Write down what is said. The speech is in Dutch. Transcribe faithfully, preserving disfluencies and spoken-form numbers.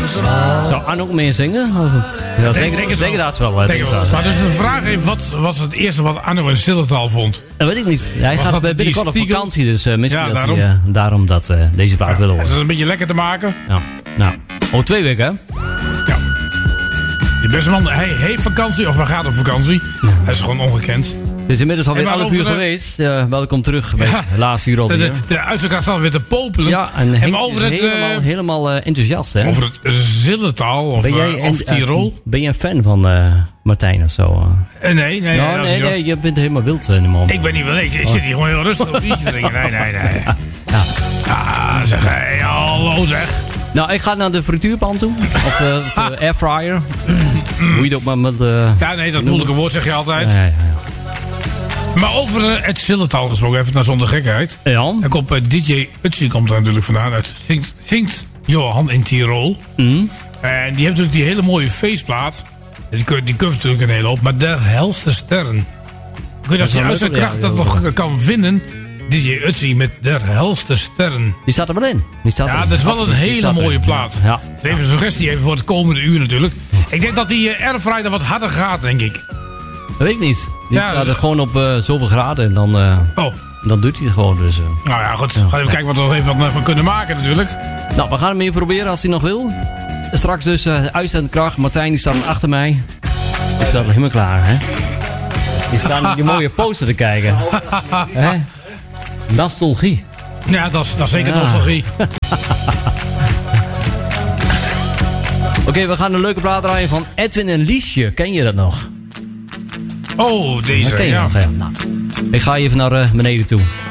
Zou Anne ook meer zingen? Ja, denk, denk, denk, denk het haast wel. Denk wel. Maar dus de vraag is, wat was het eerste wat Anno in Zillertal vond? Dat weet ik niet. Hij was gaat binnenkort op vakantie, dus uh, misschien ja, dat daarom. hij uh, daarom dat uh, deze plaat ja, willen horen. Is dat een beetje lekker te maken? Ja. Nou, over twee weken, hè? Ja. Die beste man, hij heeft vakantie of hij gaat op vakantie. Ja. Hij is gewoon ongekend. Het is inmiddels alweer elf uur de... geweest. Uh, welkom terug bij ja. de laatste uur alweer. De, de, de uitzending staat weer te popelen. Ja, en Henk over is het, helemaal, uh, helemaal uh, enthousiast, hè? Over het Zillertal of, ben jij, uh, of Tirol. Uh, ben je een fan van uh, Martijn of zo? Uh? Uh, nee, nee. Nou, nee, nee, je bent helemaal wild in de moment. Ik ben niet wild. Ik, ik oh. zit hier gewoon heel rustig op biertje drinken. Nee, nee, nee. Ja, ja zeg, hey, hallo zeg. Nou, ik ga naar de frituurpan toe. Of uh, de airfryer. Hoe je het ook maar met... Uh, ja, nee, dat moeilijke woord zeg je altijd. Ja, ja, ja. Maar over uh, het Zillertal gesproken, even naar zonder gekheid. Ja. En komt uh, D J Utsi komt er natuurlijk vandaan uit Sint, Sint Johan in Tirol. Mm. En die heeft natuurlijk die hele mooie feestplaat. Die kun die kunt natuurlijk een hele hoop. Maar Der Helste Sterren. Ik weet niet of je uit zijn kracht dat nog kan vinden. D J Utsi met Der Helste Sterren. Die staat er wel in. Die staat ja, er dat is wel een hele mooie plaat. Ja. Even een suggestie even voor het komende uur natuurlijk. Ik denk dat die uh, airfryer wat harder gaat, denk ik. Dat weet ik niet. Die ja, staat er gewoon op uh, zoveel graden en dan, uh, oh. dan doet hij het gewoon. Dus, uh. Nou ja, goed. Ja. Gaan even kijken wat we er nog even van, van kunnen maken natuurlijk. Nou, we gaan hem hier proberen als hij nog wil. Straks dus uh, uitzendkracht. Martijn die staat achter mij. Die staat helemaal klaar, hè? Die staat naar die mooie poster te kijken. Hè? Nostalgie. Ja, dat is, dat is zeker ja. nostalgie. Oké, okay, we gaan een leuke plaat draaien van Edwin en Liesje. Ken je dat nog? Oh, deze, ken je ja. nog, ja. Nou, ik ga even naar uh, beneden toe.